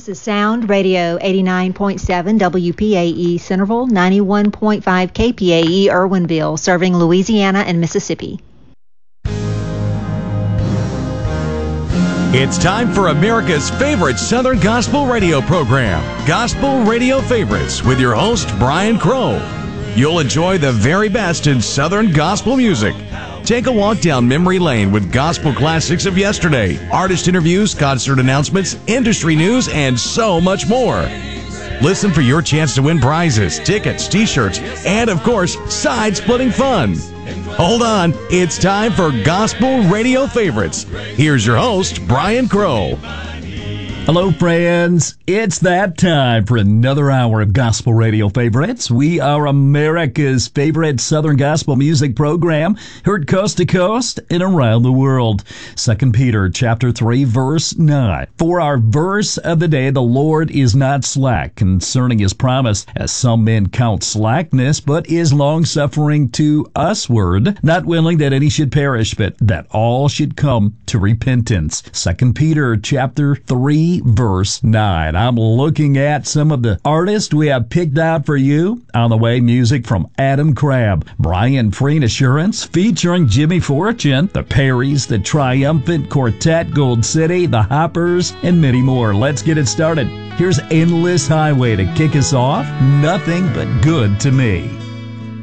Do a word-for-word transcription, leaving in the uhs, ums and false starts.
This is Sound Radio eighty-nine point seven W P A E Centerville, ninety-one point five K P A E Irwinville, serving Louisiana and Mississippi. It's time for America's favorite Southern Gospel radio program, Gospel Radio Favorites, with your host, Brian Crow. You'll enjoy the very best in Southern gospel music. Take a walk down memory lane with gospel classics of yesterday, artist interviews, concert announcements, industry news, and so much more. Listen for your chance to win prizes, tickets, t-shirts, and, of course, side-splitting fun. Hold on, it's time for Gospel Radio Favorites. Here's your host, Brian Crow. Hello, friends. It's that time for another hour of Gospel Radio Favorites. We are America's favorite Southern gospel music program, heard coast to coast and around the world. Second Peter chapter three, verse nine. For our verse of the day, the Lord is not slack concerning his promise, as some men count slackness, but is long-suffering to usward, not willing that any should perish, but that all should come to repentance. Second Peter chapter three, verse nine. I'm looking at some of the artists we have picked out for you. On the way, music from Adam Crabb, Brian Free Assurance, featuring Jimmy Fortune, the Perrys, the Triumphant Quartet, Gold City, the Hoppers, and many more. Let's get it started. Here's Endless Highway to kick us off. Nothing but good to me.